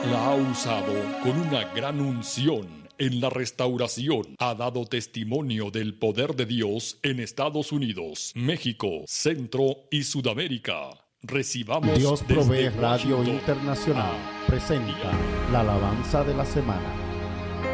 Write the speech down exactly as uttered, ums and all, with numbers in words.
La ha usado con una gran unción en la restauración. Ha dado testimonio del poder de Dios en Estados Unidos, México, Centro y Sudamérica. Recibamos Dios Provee desde Radio Washington Internacional a presenta la alabanza de la semana.